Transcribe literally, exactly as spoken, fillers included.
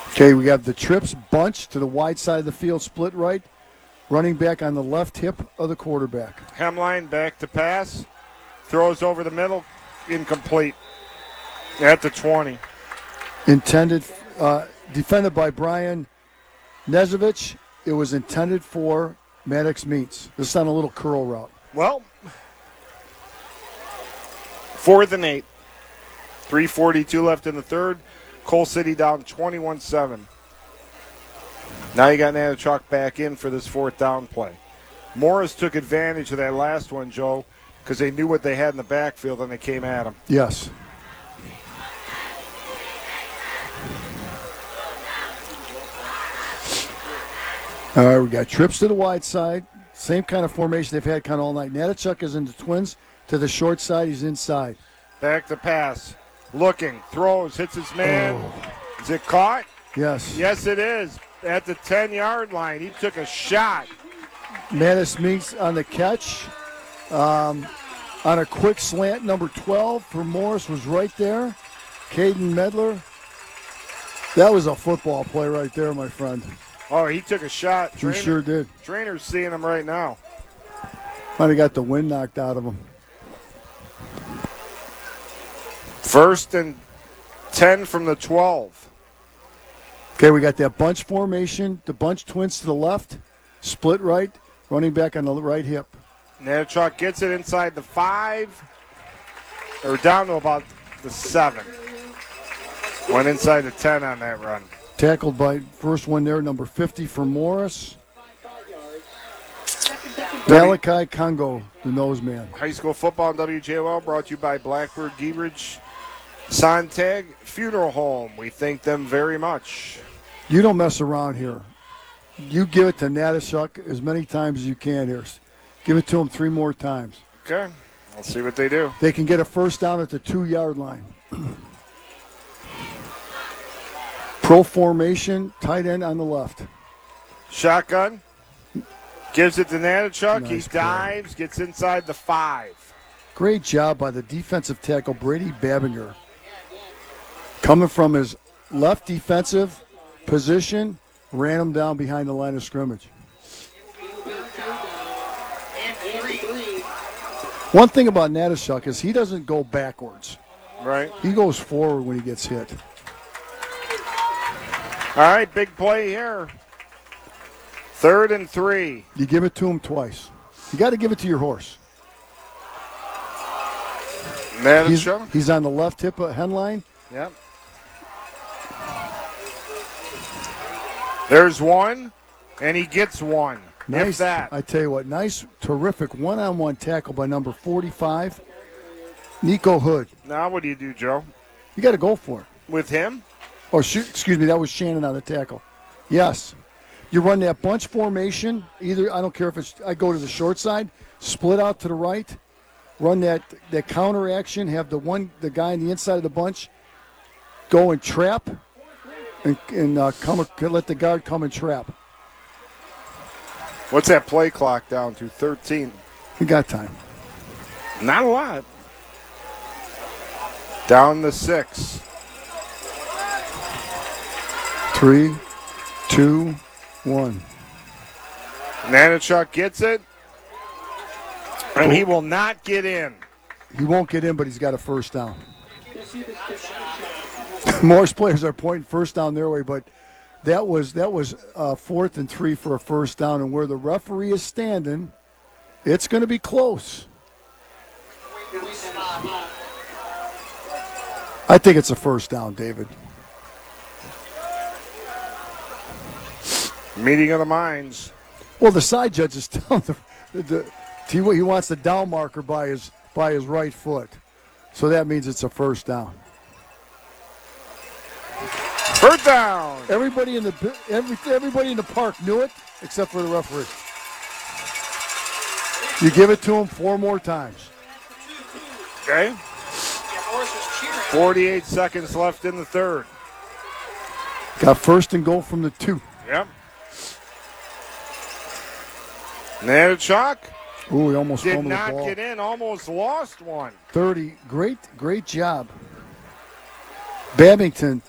Okay, we have the trips bunch to the wide side of the field, split right. Running back on the left hip of the quarterback. Hemline back to pass. Throws over the middle. Incomplete. At the twenty. Intended, uh, defended by Brian Nezovich. It was intended for Maddox Meats. This is on a little curl route. Well, fourth and eight. three forty-two left in the third. Coal City down twenty-one seven. Now you got Natachuk back in for this fourth down play. Morris took advantage of that last one, Joe, because they knew what they had in the backfield and they came at him. Yes. All right, we got trips to the wide side. Same kind of formation they've had kind of all night. Natachuk is in the twins. To the short side, he's inside. Back to pass. Looking. Throws. Hits his man. Oh. Is it caught? Yes. Yes, it is. At the ten-yard line. He took a shot. Maddox Meats on the catch. Um, on a quick slant, number twelve for Morris was right there. Caden Medler. That was a football play right there, my friend. Oh, he took a shot. He Trainer, sure did. Trainer's seeing him right now. Might have got the wind knocked out of him. First and ten from the twelve. Okay, we got that bunch formation, the bunch twins to the left, split right, running back on the right hip. Natachuk gets it inside the five, or down to about the seven. Went inside the ten on that run. Tackled by first one there, number fifty for Morris. Malachi Congo, the nose man. High school football on W J O L brought to you by Blackbird Giebridge Sontag Funeral Home. We thank them very much. You don't mess around here. You give it to Natashuk as many times as you can here. Give it to him three more times. Okay, let's see what they do. They can get a first down at the two-yard line. Pro formation, tight end on the left. Shotgun. Gives it to Natachuk. Nice he dives, play. Gets inside the five. Great job by the defensive tackle, Brady Babinger. Coming from his left defensive position, ran him down behind the line of scrimmage. One thing about Natashuk is he doesn't go backwards. Right. He goes forward when he gets hit. All right, big play here. Third and three. You give it to him twice. You got to give it to your horse. He's, he's on the left hip of Henline. Yep. There's one, and he gets one. Nice. If that. I tell you what, nice, terrific one-on-one tackle by number forty-five, Nico Hood. Now what do you do, Joe? You got to go for it. With him? Oh, shoot, excuse me, that was Shannon on the tackle. Yes. You run that bunch formation. Either, I don't care if it's, I go to the short side, split out to the right, run that, that counter action, have the one, the guy on the inside of the bunch go and trap, and, and uh, come, let the guard come and trap. What's that play clock down to? thirteen. We got time. Not a lot. Down to six. Three, two, one. Natachuk gets it, and he will not get in. He won't get in, but he's got a first down. Morris players are pointing first down their way, but that was that was uh, fourth and three for a first down, and where the referee is standing, it's going to be close. I think it's a first down, David. Meeting of the minds. Well, the side judge is telling the, the, the he, he wants the down marker by his by his right foot, so that means it's a first down. Third down. Everybody in the every, everybody in the park knew it, except for the referee. You give it to him four more times. Okay. forty-eight seconds left in the third. Got first and goal from the two. Yep. Natachuk. Ooh, he almost did fumbled the not ball. get in. Almost lost one. thirty. Great, great job. Babington